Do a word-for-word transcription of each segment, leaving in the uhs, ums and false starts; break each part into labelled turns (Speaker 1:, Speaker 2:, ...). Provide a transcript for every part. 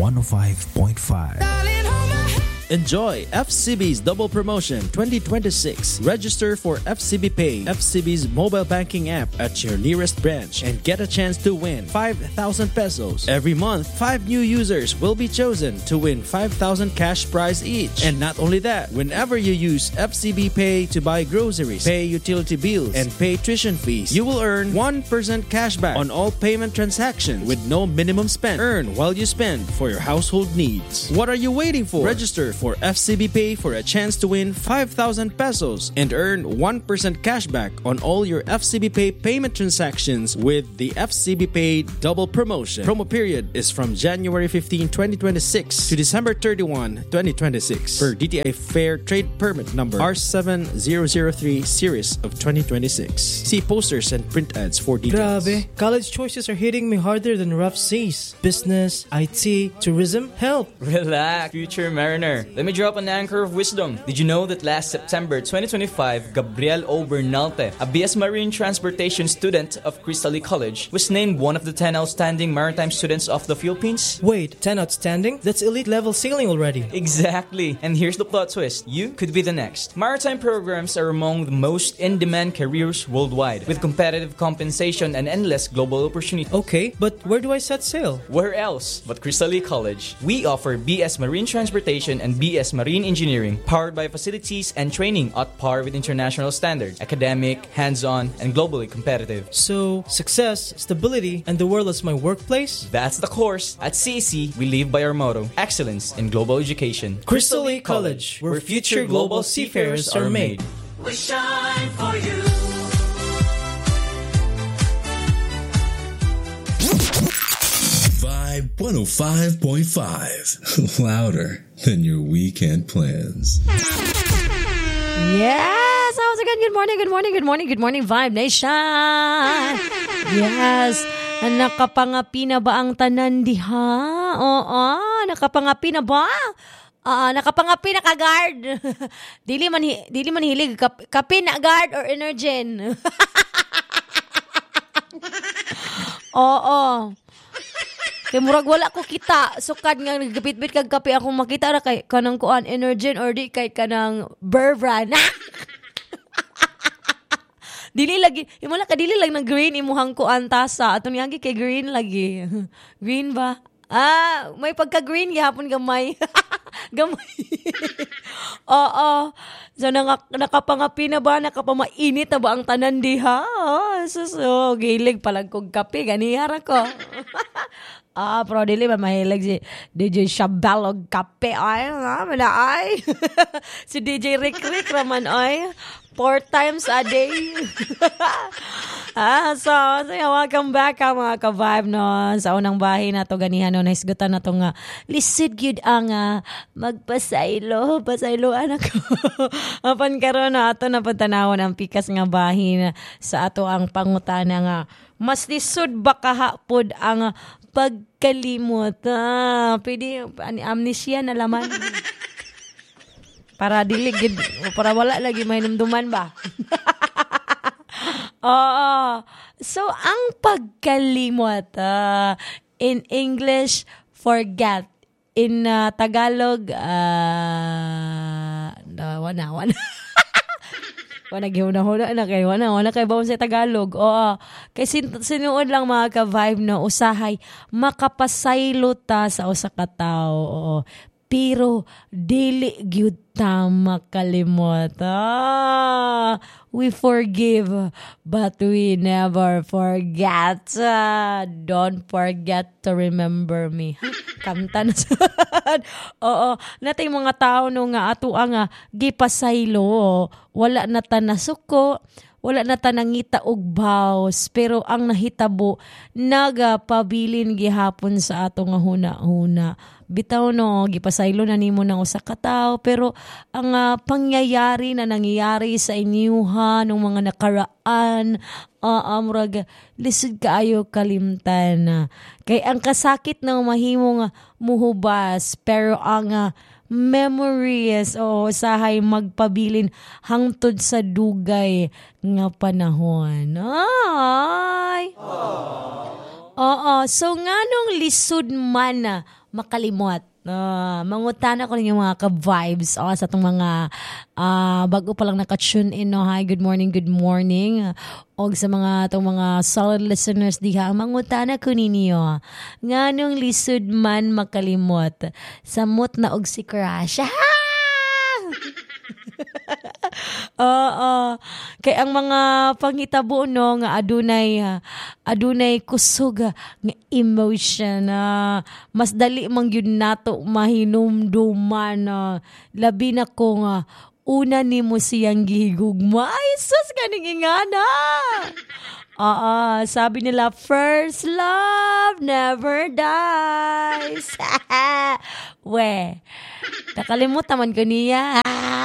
Speaker 1: one oh five point five.
Speaker 2: Enjoy F C B's Double Promotion twenty twenty-six. Register for F C B Pay, F C B's mobile banking app at your nearest branch and get a chance to win five thousand pesos. Every month, five new users will be chosen to win five thousand cash prize each. And not only that, whenever you use F C B Pay to buy groceries, pay utility bills, and pay tuition fees, you will earn one percent cashback on all payment transactions with no minimum spend. Earn while you spend for your household needs. What are you waiting for? Register for F C B Pay for a chance to win five thousand pesos and earn one percent cashback on all your F C B Pay payment transactions with the F C B Pay Double Promotion. Promo period is from January fifteenth, twenty twenty-six to December thirty-first, twenty twenty-six per D T I Fair Trade Permit number R seven zero zero three series of twenty twenty-six. See posters and print ads for details.
Speaker 3: Grabe, college choices are hitting me harder than rough seas. Business, I T, tourism, help.
Speaker 4: Relax, future mariner. Let me drop an anchor of wisdom. Did you know that last September twenty twenty-five, Gabriel O. Bernalte, a B S Marine Transportation student of Crystal Lake College, was named one of the ten outstanding maritime students of the Philippines?
Speaker 3: Wait, ten outstanding? That's elite level sailing already.
Speaker 4: Exactly. And here's the plot twist. You could be the next. Maritime programs are among the most in-demand careers worldwide, with competitive compensation and endless global opportunity.
Speaker 3: Okay, but where do I set sail?
Speaker 4: Where else but Crystal Lake College? We offer B S Marine Transportation and B S Marine Engineering, powered by facilities and training at par with international standards, academic, hands-on, and globally competitive.
Speaker 3: So, success, stability, and the world as my workplace?
Speaker 4: That's the course. At C E C, we live by our motto, excellence in global education.
Speaker 3: Crystal Lake College, where future global seafarers are made.
Speaker 5: We shine for you.
Speaker 1: Vibe one oh five point five. Louder than your weekend plans.
Speaker 6: Yes! Once again, good morning, good morning, good morning, good morning, Vibe Nation! Yes! Nakapangapi na ba ang tanan diha? Oo, nakapangapi na ba? Ah, uh, nakapangapi na ka guard. dili man hi, dili man hilig kap, kapi na guard or Energen. Oo. Kay murag wala ko kita sukad nga nagapit-bit kag kape akong makita ra kay kanang kuan Energen or di kay kanang Burvran. Dili lagi, imo lang kadili lang ng green imuhang kuan tasa. Aton yagi kay green lagi. Green ba? Ah, may pagka-green gihapon gamay. Gamay. Oo. So, naka, nakapangapi na ba? Nakapamainit na ba ang tanan diha? Oh, suso. Gilig palag kong kape. Ganihara ko. Ah, pero dili ba mahilig si D J Shabalog kape. Ay, nga, mala ay. Si D J Rick Rick raman ay. Four times a day. ah, so, so yeah, welcome back ha, mga ka-vibe no. Sa unang bahay na to ganihan no, naisgutan na to nga lisid gyud ang uh, magpasaylo, pasaylo anak ko. Apan karon na ato na pagtanawon ang pikas nga bahin sa ato ang pangutana nga mas lisod ba kahapod ang pagkalimot. Ah, pwede amnesia na laman. Para diligid, para wala lagi may numduman ba? Oo. So, ang pagkalimot, uh, in English, forget. In uh, Tagalog, uh, wana, wana. Wana, gihuna-huna na kayo. Wana, wana kayo bawang sa Tagalog. Oo. Kasi sin- sinuod lang mga ka-vibe na usahay, makapasaylo ta sa usa ka tawo. Oo. Pero dili gyud ta makalimot. Ah, we forgive, but we never forget. Ah, don't forget to remember me. Kanta na sad. Oo, natay mga tao no nga ato nga gipasaylo, wala na ta nasuko, wala na ta nangita og baws, pero ang nahitabo nagapabilin gihapon sa ato nga huna-huna. Bitaw no, gipasaylo na nimo ng usa ka tawo, pero ang uh, pangyayari na nangyayari sa inyuha ng mga nakaraan, uh, amurag lisod kaayo kalimtan. Kay ang kasakit na mahimo nga muhubas, pero ang uh, memories o oh, usahay magpabilin hangtod sa dugay nga panahon. Ay! Aww. Oo, so nganong lisod man na makalimot. Uh, mangutana ko rin yung mga ka-vibes oh, sa itong mga uh, bago pa lang naka-tune in. No? Hi, good morning, good morning. O sa mga itong mga solid listeners diha, mangutana ko ninyo. Nganong lisod man makalimot. Samot na og si crush. Oo. Kay ang mga panghitabo no nga adunay uh, adunay kusog uh, nga emotion uh, mas dali man gyud nato mahinumduman uh, labi na kung uh, una nimo siyang gihigugma. Ay sus kaning ingana. Oo, sabi nila, first love never dies. We, nakalimutan man ko niya.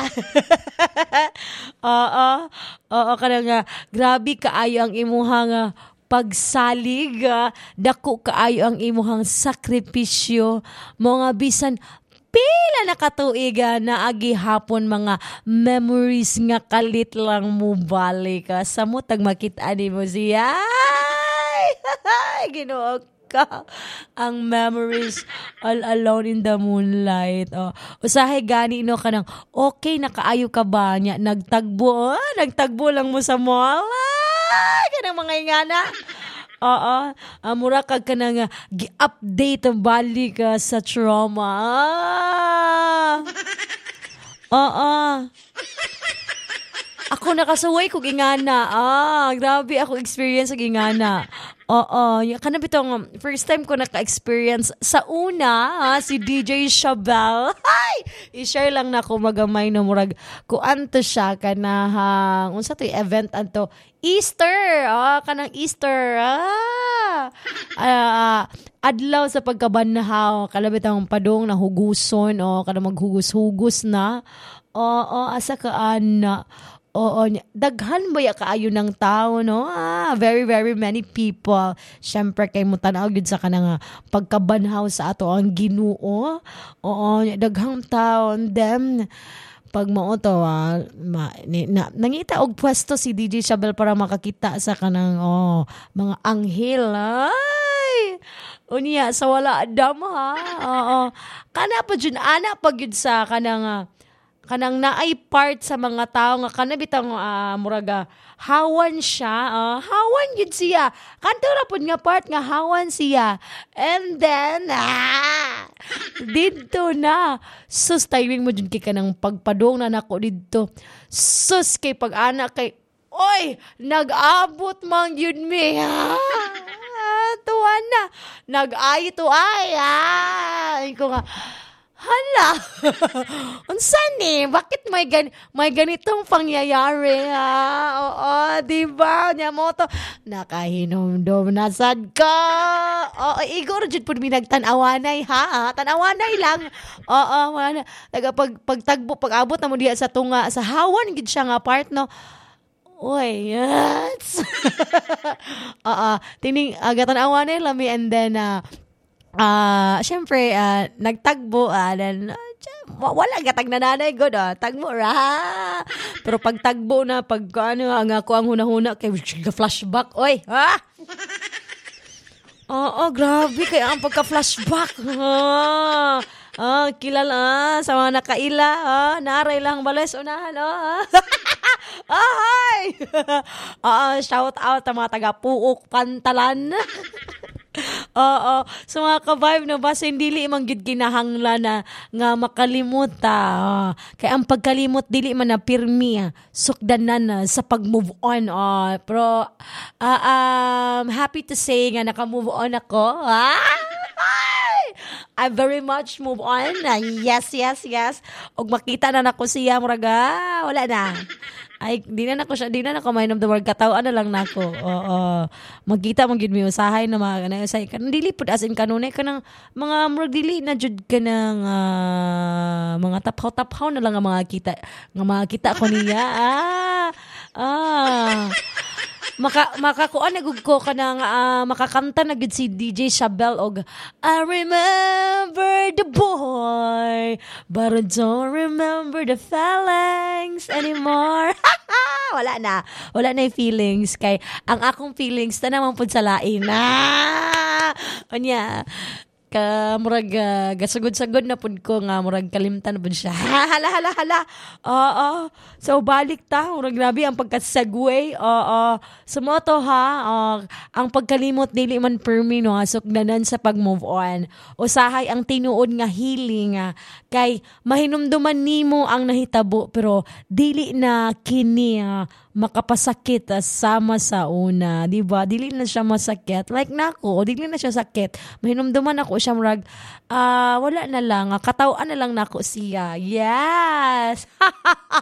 Speaker 6: Oo, oo, kada nga, grabe kaayo ang imuhang uh, pagsalig, uh, dako kaayo ang imuhang sakripisyo, mga bisan, pila na katuiga na agi hapon mga memories nga kalit lang mo balik ka. Sa mo tag makita ni mo siya. Ginoo ka. Ang memories all alone in the moonlight. Oh. Usahay gani no kanang okay nakaayo ka ba nya nagtagbo, oh? Nagtagbo lang mo sa mall. Ay, kanang mga ingana. Oo, amura kag ka na nga gi-update balik ka sa trauma. Ah. Oo. Ako nakasuway kog ingana. Ah, grabe ako experience sa ingana. Oo, yung kanang bitong first time ko naka-experience sa una, ha, si D J Shabel. Hi! I-share lang na ko magamay no murag kuanto siya kanahang unsa to event anto Easter. Ah, kanang Easter. Ah. Uh, adlaw sa pagkabanhaw, kalabit ang padong na huguson o kanang maghugus-hugus na. Oo, asa ka ana. Oo, daghan ba ya kaayo ng tao, no? Ah, very, very many people. Siyempre, kay mo tanaw yun sa kanang pagkabanhaw sa ato ang Ginoo. Oo, daghang tao. And then, pag mo to, ah, ma, ni, na, nangita og pwesto si D J Shabel para makakita sa kanang, oh, mga anghel. Ay! Unya, sa wala adam, ha? Oo. Kana pa dyan, anak pag yun sa kanang, ah, kanang naay part sa mga tao nga kana bitang uh, muraga hawan siya, uh, hawan yun siya, kanto ra pud nga part nga hawan siya, and then ah, dito na sus timing mo dyan kay kanang pagpadong na nako dito sus kay pag anak kay oy nag-abot man yun mi ha tuwa na nag-ay to ay ay ko nga hala, unsa ni? Bakit may, gan may ganitong pangyayari, ha? Oo, di ba? Nya mo to, nakahinomdom na sad ka. Oo, igor, dyan po nagtanawanay, ha? Tanawanay lang. Oo, wala. Pag, pagtagbo, pag-abot na mo diya sa tunga, sa hawan, gid siya nga part, no? Uy, yes. Oo, tining, agatan awanay lami, and then, uh, Ah, uh, syempre uh, nagtagbo ah uh, then uh, wala gatag nananay god ah, tagbo ra. Pero pag tagbo na pag ano ang ako ang hunahuna kay flashback oy. Ha? Oo, oh, oh, grabe kay ang pagka-flashback. Ah, ah kilala sa mga nakaila ah, naray lang balas unahan oh. Ah, hi. Ah, shout out sa mga taga Puok Pantalan. Oo, so mga ka-vibe no, basta hindi li man gid kinahangla na nga makalimot ta. Uh, kaya ang pagkalimot dili man na pirmi, uh, sukdanan uh, sa pag-move on. Uh, pero uh, um, happy to say nga naka-move on ako. Ah! I very much move on. Uh, yes, yes, yes. Og makita na nako siya muraga, wala na. Ay, di na nako siya, di na nako mainom the word katawan na lang nako. Oo. Magkita man gid mi usahay na mga na usahay kan dili pud as in kanunay kanang mga murag dili na jud kanang uh, mga taphaw-taphaw na lang ang mga kita nga mga kita ko niya. Ah. Ah. maka makakuan na gud ko kanang uh, makakanta na gud si D J Shabel og I remember the boy but I don't remember the feelings anymore. Wala na. Wala na yung feelings kay ang akong feelings na naman pud sa lain. Ah! Anya ka murag uh, gasugod-sagod na pud ko nga murag kalimtan pud siya. Hala hala hala. Oo. So balik ta murag grabe ang pagka-segue. Oo. Sumoto ha. Uh, ang pagkalimot dili man permi no sukdanan sa pag-move on. Usahay ang tinuod nga healing uh, kay mahinumduman nimo ang nahitabo pero dili na kini uh, makapasakit uh, sama sa una, di ba? Dili na siya masakit. Like nako, dili na siya sakit. Mahinumduman ako siya murag uh, wala na lang, uh, katawan na lang nako siya. Yes. ha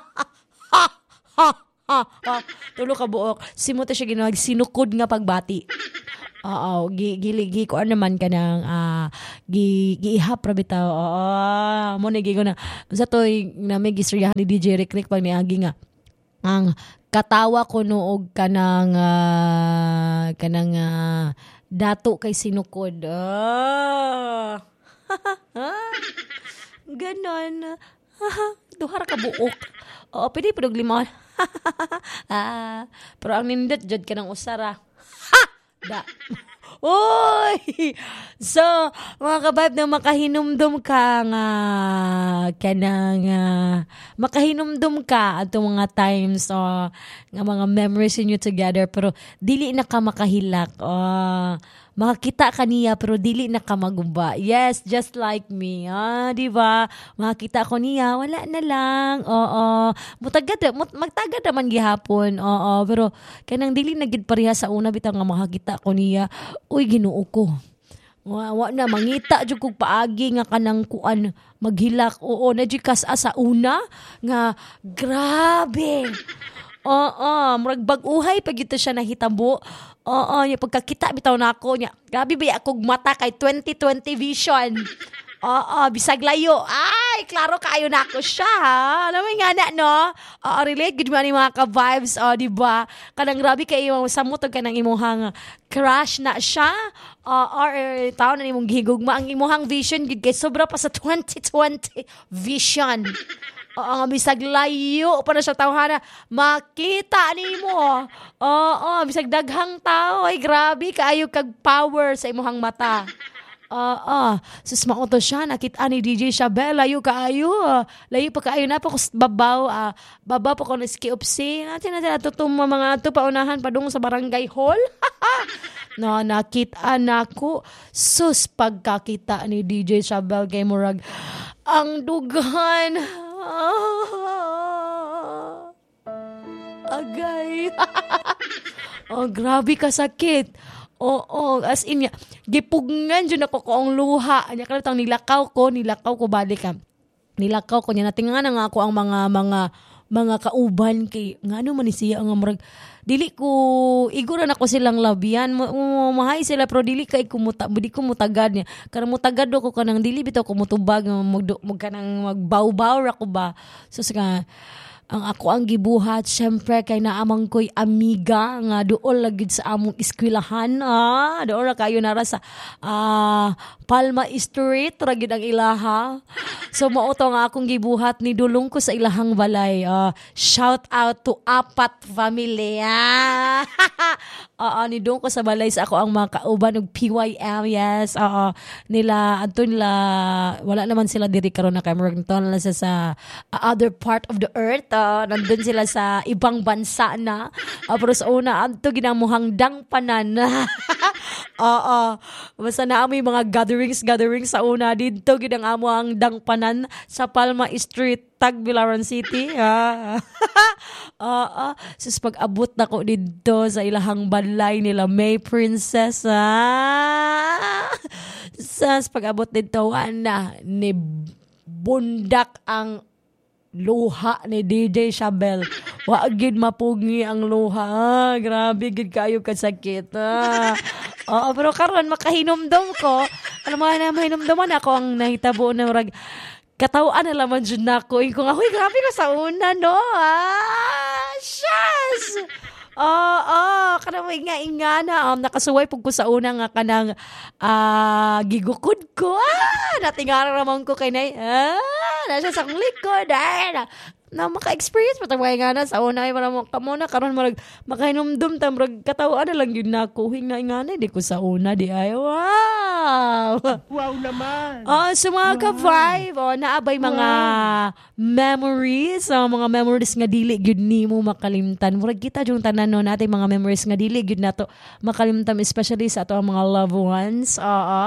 Speaker 6: ha ha. Tulo ka buok. Simuta siya ginawag sinukod nga pagbati. Oo, giligi ko naman ka ng uh, giihap ra bitaw. Oo, mo na gigo na. Sa toy na may gistoryahan ni D J Rick Rick pag niagi nga ang katawa ko noog kanang uh, kanang uh, dato kay sinukod. Ah. Ganon. Duhar ka buok. Oo, pwede pa lima. ah, pero ang nindot jud kanang usara. Ha! Da. Oy! So, mga kabaib na makahinumdum ka nga kanang uh, makahinumdum ka ato mga times uh, nga mga memories inyo together pero dili na ka makahilak. Uh, makakita ka niya pero dili na ka magumba. Yes, just like me. Ah, di ba? Makakita ko niya, wala na lang. Oo. Mutagad, mut, magtagad naman gihapon. Oo, pero kanang dili na gid pareha sa una bitaw nga makakita ko niya. Uy, Ginoo ko. Wa, wa na mangita jud kog paagi nga kanang kuan maghilak. Oo, na jud kas sa una nga grabe. Oo, murag bag-uhay pag ito siya nahitabo. Oo, yung pagkakita bitaw na ako niya. Gabi ba akong mata kay twenty twenty vision. Oo, bisag layo. Ay, klaro kayo na ako siya, ha? Alam mo nga na, no? Oo, relate, good man yung mga ka-vibes, o, oh, diba? Kanang grabe kayo, samutog ka ng imuhang crush na siya. Uh, or, uh, tao na imong gihigugma. Ang imuhang vision, good kay sobra pa sa twenty twenty vision. Oo, nga bisag layo pa na siya tawhana. Makita ni mo. Oo, bisag daghang tao. Ay, grabe, kaayo kag power sa imuhang mata. Oo, sus mauto siya. Nakita ni D J Shabel. Layo kaayo. Layo pa kaayo na po. Babaw. Uh, babaw pa ko na ski-upsi. Natin natin natutong mga ito paunahan pa doon sa barangay hall. No, nakita na ko. Sus, pagkakita ni D J Shabel kay Murag. Ang dugan. Ah, agay. Oh, grabe ka sakit. Oo, oh, oh, as in niya, gipugngan dyan ako ko ang luha. Anya ka lang nilakaw ko, nilakaw ko balik ka. Nilakaw ko niya. Natingan na nga ako ang mga, mga, mga kauban kay, nga ano man siya ang amrag. Dili ko, iguran ako silang labian. Mahay sila, pero dili kay kumuta, di ko mutagad niya. Karang mutagad ako kanang dili bitaw ko mutubag, mag, mag, kanang magbaw-baw ako ba. So, saka, ang ako ang gibuhat, syempre kay naamang ko'y amiga nga doon lagid sa among eskwelahan. Ah, doon na kayo nara sa uh, Palma Street, ragid ang ilaha. So mauto nga akong gibuhat ni dulong ko sa ilahang balay. Uh, shout out to Apat family. Ah. Oo, ni doon ko sa balay sa ako ang mga kauban ng P Y M. Yes, oo. Nila, anto nila, wala naman sila diri karon na camera. Ito na sa, sa uh, other part of the earth. Uh, nandun sila sa ibang bansa na. Uh, pero sa una, anto ginamuhang dang panan. Oo. Basta na amoy mga gatherings, gatherings sa una. Dito ginang amo ang dang panan sa Palma Street, Tagbilaran City. Ah. Oo. Sus pag-abot na ko dito sa ilahang balay nila May Princess. Ah. Sus pag-abot dito, na ni bundak ang luha ni D J Shabel. Waagid mapugi ang luha. Ah, grabe gid kayo kasakit. Ah. Oo, pero karon makahinumdom ko. Alam mo na mahinumdoman ako ang nahitabo na rag katawan na laman dyan na ko. Kung ako, grabe ko sa una, no? Ah, shush! Oo, oh, kanang may nga ingana. Um, nakasuway pug ko sa una nga kanang ah, gigukod ko. Ah, natingara naman ko kay nay. Ah, nasa sa akong likod. Ay, na, na maka-experience pa tayo nga na sa una ay para mo kamo na karon marag makahinumdum ta marag katawaan na lang yun na ko hinga ingana di ko sa una di ay wow
Speaker 3: Wow naman.
Speaker 6: oh so mga ka-vibe oh naabay mga memories oh, mga memories nga dili gyud nimo makalimtan murag kita jung tanan no natin mga memories nga dili gyud nato makalimtan especially sa ato ang mga loved ones oo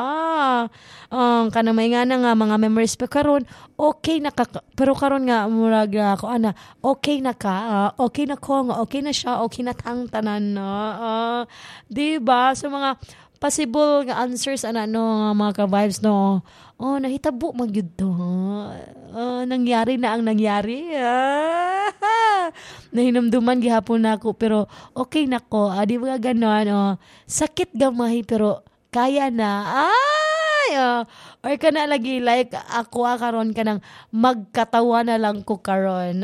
Speaker 6: um kana may nga na nga mga memories pa karon okay na ka, pero karon nga murag uh, ko ana okay na ka uh, okay na ko nga okay na siya okay na tang tanan no uh, di ba so mga possible nga answers ana no mga ka-vibes no oh nahitabo man gyud to uh, nangyari na ang nangyari ah, nahinumduman gihapon nako pero okay na ko uh, di ba ganon oh, sakit gamay pero kaya na ay uh, or ka na lagi like ako ah, karon ka nang magkatawa na lang ko karon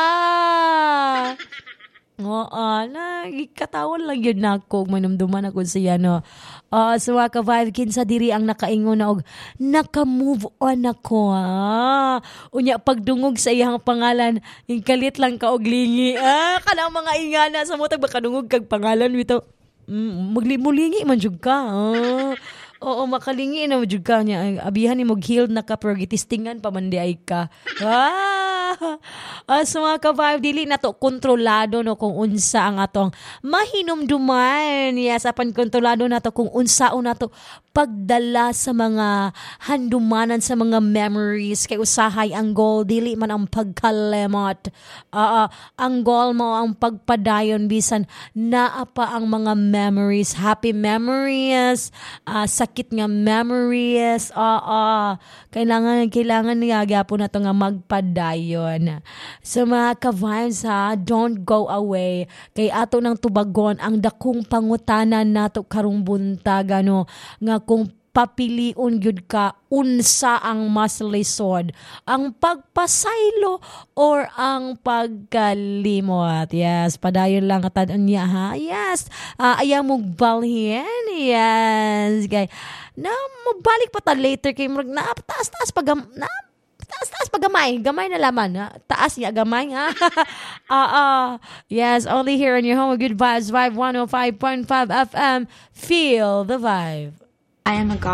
Speaker 6: ah oo nagikatawan lang yun na ako manumduman ako siya no uh, so mga ka-vibe kinsa diri ang nakaingon na og naka-move on ako ah unya pagdungog sa iyang pangalan yung kalit lang ka og lingi ah kanang mga ingana sa mutag bakadungog kag pangalan bitaw mm, maglimulingi man jud ka ah oo, makalingi na mo jud ka niya. Abihan ni mo healed na ka pero gitistingan pa man di ay ka. Ah! Uh, so mga ka-vibe, dili na to kontrolado no kung unsa ang atong mahinumduman. Yes, apan kontrolado na to kung unsa na to pagdala sa mga handumanan sa mga memories kay usahay ang goal dili man ang pagkalemot. Uh, uh, ang goal mo ang pagpadayon bisan naa pa ang mga memories, happy memories, uh, sakit nga memories. Oo, kailangan kailangan nga gyapon nato nga magpadayon. So mga ka-vibes ha, don't go away. Kay ato nang tubagon ang dakong pangutanan nato karong buntag ano nga kung papiliun gyud ka unsa ang mas lisod ang pagpasaylo or ang pagkalimot. Yes, padayon lang katadon niya ha. Yes, uh, ayaw mo balhin. Yes, kay na mabalik pa ta later kay murag na taas taas pag na taas taas pag gamay gamay na laman ha? Taas niya gamay ha. Ah uh, yes, only here on your home of good vibes vibe one oh five point five F M. Feel the vibe.
Speaker 7: I am a god.